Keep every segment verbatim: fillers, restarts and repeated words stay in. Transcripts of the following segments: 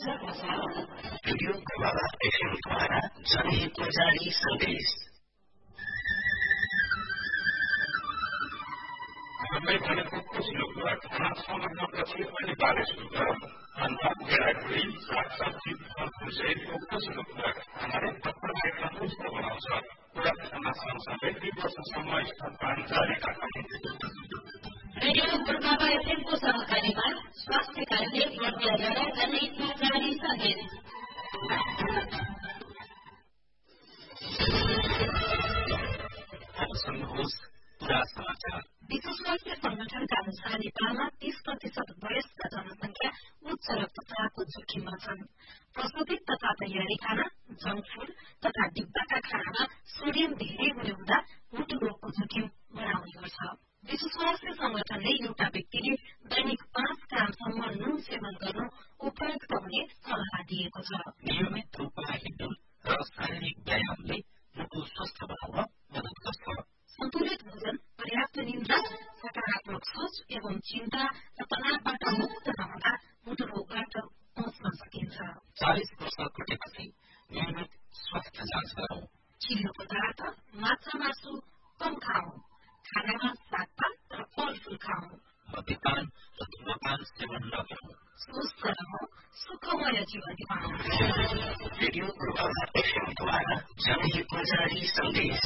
Radio प्रभावा एफएमद्वारा जनहितको जारी सन्देश। हमें भनेको कुछ लोग खाना समग्रपछि अनि बारिश होगा अन्ना भेराइटी साग-सब्जी फलफूल सहितको कुछ लोग हमारे पत्रलाई तन्दुरुस्त बनाउँछ। पूरा खाना सँगसँगै दुई वर्षसम्म स्तनपान जारी राख्ने। रेडियो प्रभावा एफएमको सहकारीमा स्वास्थ्य कार्य प्रज्ञाद्वारा जनहितमा जारी सन्देश। सुन्नुहोस् पूरा समाचार। विश्व स्वास्थ्य संगठनका अनुसार नेपालमा तीस प्रतिशत वयस्क जनसंख्या उच्च रक्तचापको जोखिममा छन्। प्रशोधित तथा तयारी खाना, जंक फूड तथा डिब्बाका खानामा सोडियम धेरै हुने हुँदा मुटु रोगको जोखिम बढाउने गर्छ। विश्व स्वास्थ्य संगठनले एउटा व्यक्तिले दैनिक पाँच ग्रामसम्म नुन सेवन गर्नु उपयुक्त हुने सल्लाह दिएको छ। नियमित रूपमा हिँड्नु र शारीरिक व्यायामले मुटु स्वस्थ बनाउन मद्दत गर्छ। सन्तुलित भोजन, पर्याप्त निन्द्रा, सकारात्मक सोच एवं चिन्ता र तनावबाट मुक्त रहँदा मुटु रोगबाट बच्न सकिन्छ। चालिस वर्ष पुगेपछि नियमित स्वास्थ्य जाँच गरौं। चिल्लो पदार्थ, माछा मासु कम खाऊ। खानामा सागपात र फलफूल खाऊ। मद्यपान र धूमपान सेवन नगरौं। स्वस्थ रहौं, सुखमय जीवन निभाऊ। रेडियो प्रभावा एफएमद्वारा जनहितको जारी सन्देश।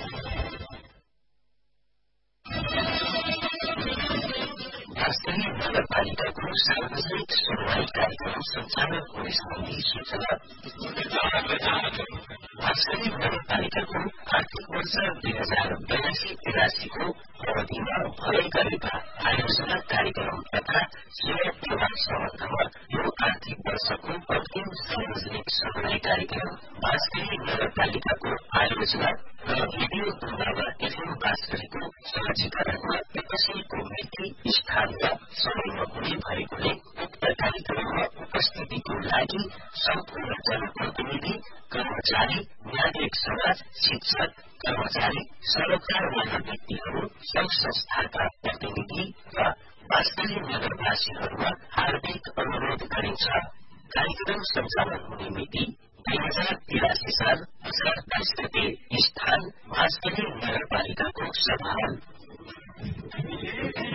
राजधानी नगरपालिकाको सार्वजनिक सुनवाई कार्यक्रम सञ्चालन हुने सम्बन्धी सूचना। राजधानी नगरपालिकाको आर्थिक वर्ष दुई हजार बयासी तिरासीको अवधिमा भर्ती गरेका आयोजना कार्यक्रम तथा सेवा प्रभाव सम्बन्धमा यो आर्थिक वर्षको अन्तिम सार्वजनिक सुनवाई कार्यक्रम राजधानी नगरपालिकाको आयोजना र रेडियो प्रभावा एफएम बाँसगढीको सहजीकरणमा विकसितको मिति, स्थान र समयमा हुने भएकोले उक्त कार्यक्रममा उपस्थितिको लागि सम्पूर्ण जनप्रतिनिधि, कर्मचारी, नागरिक समाज, शिक्षक, कर्मचारी, सरोकारवाला व्यक्तिहरू, संघ संस्थाका प्रतिनिधि र बाँसगढी नगरवासीहरूमा हार्दिक अनुरोध गरिन्छ। कार्यक्रम सञ्चालन हुने मिति दुई हजार तिरासी साल असार बाइस गते। स्थान बाँसगढी नगरपालिकाको सभा हल।